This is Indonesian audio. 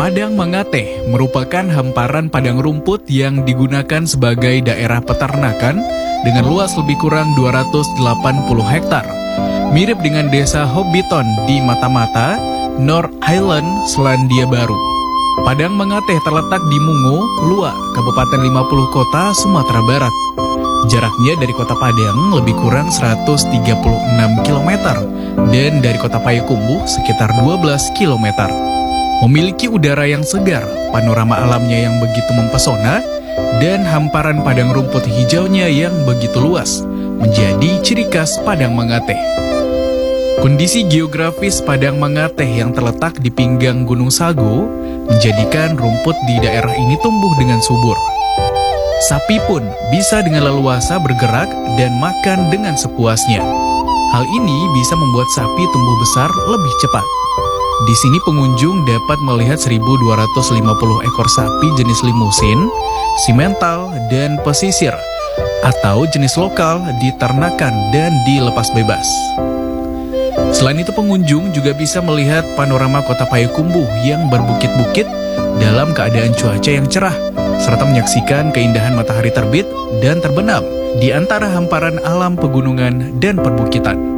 Padang Mangate merupakan hamparan padang rumput yang digunakan sebagai daerah peternakan dengan luas lebih kurang 280 hektar. Mirip dengan desa Hobbiton di Mata-Mata, North Island, Selandia Baru. Padang Mangate terletak di Mungo, Lua, Kabupaten 50 Kota, Sumatera Barat. Jaraknya dari kota Padang lebih kurang 136 km dan dari kota Payakumbuh sekitar 12 km. Memiliki udara yang segar, panorama alamnya yang begitu mempesona, dan hamparan padang rumput hijaunya yang begitu luas, menjadi ciri khas Padang Mangate. Kondisi geografis Padang Mangate yang terletak di pinggang Gunung Sago menjadikan rumput di daerah ini tumbuh dengan subur. Sapi pun bisa dengan leluasa bergerak dan makan dengan sepuasnya. Hal ini bisa membuat sapi tumbuh besar lebih cepat. Di sini pengunjung dapat melihat 1.250 ekor sapi jenis limusin, simental, dan pesisir, atau jenis lokal diternakan dan dilepas bebas. Selain itu pengunjung juga bisa melihat panorama kota Payakumbuh yang berbukit-bukit dalam keadaan cuaca yang cerah, serta menyaksikan keindahan matahari terbit dan terbenam di antara hamparan alam pegunungan dan perbukitan.